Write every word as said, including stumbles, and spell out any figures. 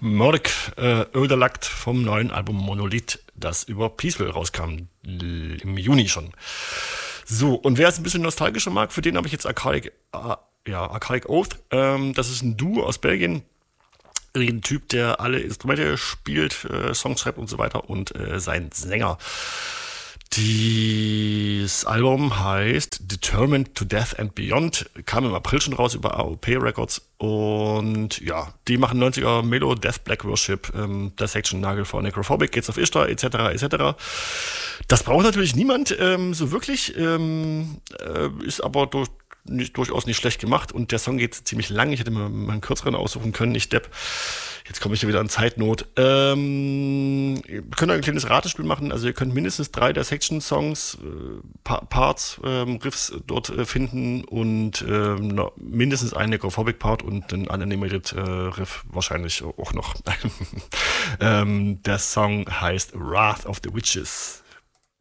Mörk äh, Ödelakt vom neuen Album Monolith, das über Peaceville rauskam, l- im Juni schon. So, und wer es ein bisschen nostalgischer mag, für den habe ich jetzt Archaic, äh, ja, Archaic Oath. Ähm, das ist ein Duo aus Belgien. Ein Typ, der alle Instrumente spielt, äh, Songs schreibt und so weiter, und äh, sein Sänger. Das Album heißt Determined to Death and Beyond, kam im April schon raus über A O P Records, und ja, die machen neunziger Melo, Death, Black Worship, ähm, Dissection, Nagel vor Necrophobic, Gates of Ishtar, et cetera et cetera. Das braucht natürlich niemand ähm, so wirklich, ähm, äh, ist aber durch, nicht, durchaus nicht schlecht gemacht, und der Song geht ziemlich lang. Ich hätte mir mal einen kürzeren aussuchen können, nicht Depp. Jetzt komme ich hier wieder an Zeitnot. Ähm, ihr könnt ein kleines Ratespiel machen. Also ihr könnt mindestens drei der Section-Songs, äh, pa Parts, ähm, Riffs dort äh, finden, und ähm, no, mindestens einen Necrophobic-Part und einen Unanimated äh, Riff wahrscheinlich auch noch. ähm, der Song heißt Wrath of the Witches.